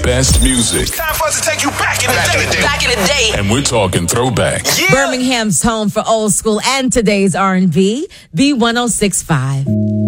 best music. Time for us to take you back in the day. Back in the day. And we're talking throwback. Yeah. Birmingham's home for old school and today's R&B, B1065.